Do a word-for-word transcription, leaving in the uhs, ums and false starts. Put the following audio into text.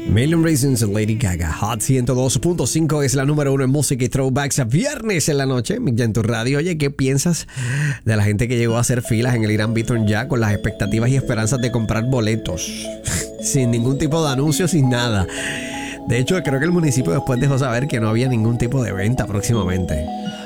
Million Reasons, Lady Gaga. Hot ciento dos punto cinco es la número uno en música y throwbacks a viernes en la noche. Ya en tu radio. Oye, ¿qué piensas de la gente que llegó a hacer filas en el Irán Bithorn ya con las expectativas y esperanzas de comprar boletos? Sin ningún tipo de anuncio, sin nada. De hecho, creo que el municipio después dejó saber que no había ningún tipo de venta próximamente.